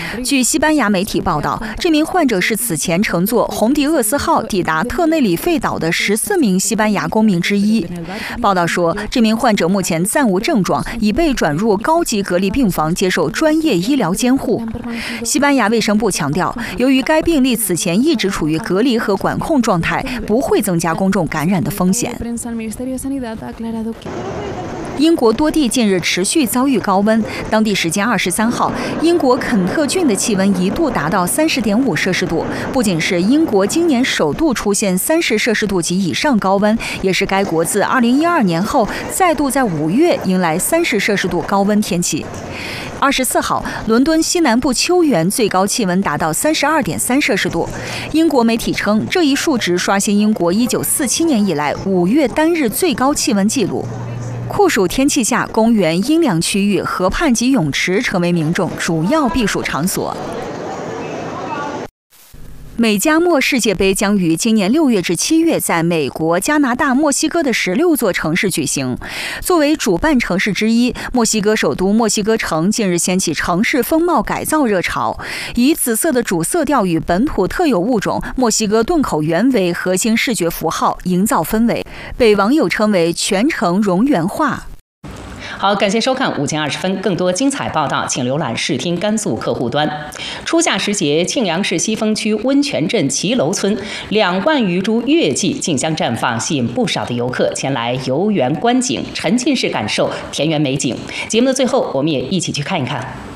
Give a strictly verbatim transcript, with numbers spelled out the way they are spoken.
据西班牙媒体报道，这名患者是此前乘坐红迪厄斯号抵达特内里费岛的十四名西班牙公民之一。报道说，这名患者目前暂无症状，已被转入高级隔离病房接受专业医疗监护。西班牙卫生部强调，由于该病例此前一直处于隔离和管控状态，不会增加公众感染的风险。英国多地近日持续遭遇高温，当地时间二十三号，英国肯特郡的气温一度达到三十点五摄氏度，不仅是英国今年首度出现三十摄氏度及以上高温，也是该国自二零一二年后再度在五月迎来三十摄氏度高温天气。二十四号，伦敦西南部秋园最高气温达到三十二点三摄氏度。英国媒体称，这一数值刷新英国一九四七年以来五月单日最高气温纪录。酷暑天气下，公园、阴凉区域、河畔及泳池成为民众主要避暑场所。美加墨世界杯将于今年六月至七月在美国、加拿大、墨西哥的十六座城市举行。作为主办城市之一，墨西哥首都墨西哥城近日掀起城市风貌改造热潮，以紫色的主色调与本土特有物种墨西哥盾口猿为核心视觉符号，营造氛围，被网友称为全城蝾螈化。 好，感谢收看午间二十分，更多精彩报道，请浏览视听甘肃客户端。初夏时节，庆阳市西峰区温泉镇骑楼村两万余株月季竞相绽放，吸引不少的游客前来游园观景，沉浸式感受田园美景。节目的最后，我们也一起去看一看。